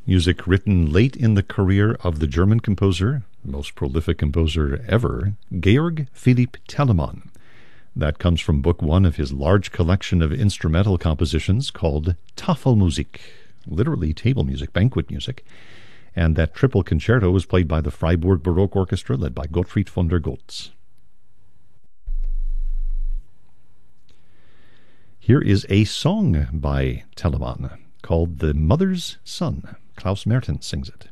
Music written late in the career of the German composer, most prolific composer ever, Georg Philipp Telemann. That comes from book one of his large collection of instrumental compositions called Tafelmusik, literally table music, banquet music. And that triple concerto was played by the Freiburg Baroque Orchestra led by Gottfried von der Goltz. Here is a song by Telemann called The Mother's Son. Klaus Mertens sings it.